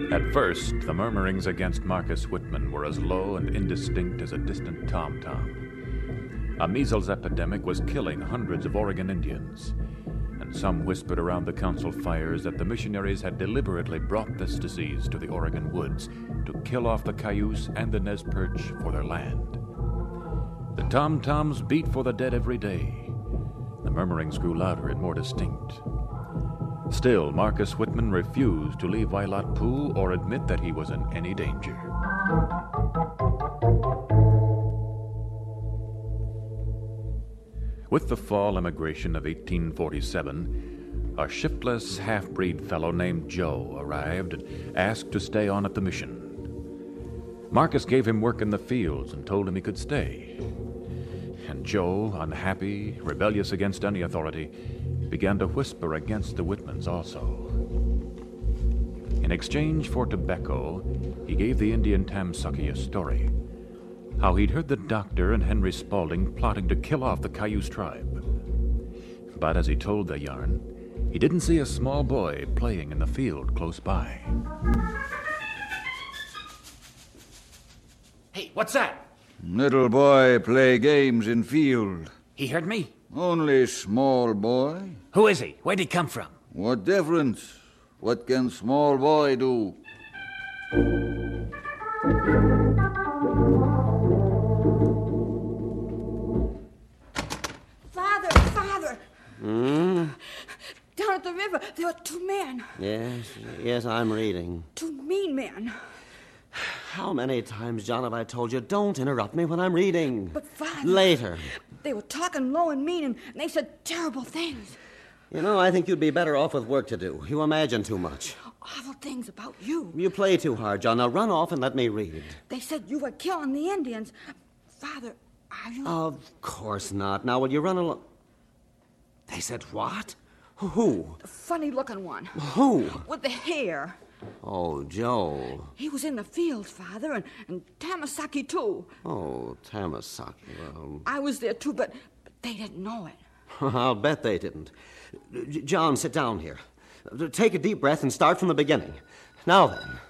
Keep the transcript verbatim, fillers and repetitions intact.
At first, the murmurings against Marcus Whitman were as low and indistinct as a distant tom-tom. A measles epidemic was killing hundreds of Oregon Indians, and some whispered around the council fires that the missionaries had deliberately brought this disease to the Oregon woods to kill off the Cayuse and the Nez Perce for their land. The tom-toms beat for the dead every day. The murmurings grew louder and more distinct. Still, Marcus Whitman refused to leave Wailat Poo or admit that he was in any danger. With the fall emigration of eighteen forty-seven, a shiftless half-breed fellow named Joe arrived and asked to stay on at the mission. Marcus gave him work in the fields and told him he could stay. And Joe, unhappy, rebellious against any authority, began to whisper against the Whitmans also. In exchange for tobacco, he gave the Indian Tamsucky a story, how he'd heard the doctor and Henry Spaulding plotting to kill off the Cayuse tribe. But as he told the yarn, he didn't see a small boy playing in the field close by. Hey, what's that? Little boy play games in field. He heard me? Only small boy. Who is he? Where'd he come from? What difference? What can small boy do? Father, father! Hmm? Down at the river, there were two men. Yes, yes, I'm reading. Two mean men. How many times, John, have I told you, don't interrupt me when I'm reading? But, Father... Later. They were talking low and mean, and they said terrible things. You know, I think you'd be better off with work to do. You imagine too much. Awful things about you. You play too hard, John. Now run off and let me read. They said you were killing the Indians. Father, are you... Of course not. Now, will you run along... They said what? Who? The funny-looking one. Who? With the hair. Oh, Joe. He was in the fields, Father, and, and Tamasaki, too. Oh, Tamasaki. Well... I was there, too, but, but they didn't know it. I'll bet they didn't. J- John, sit down here. Take a deep breath and start from the beginning. Now then.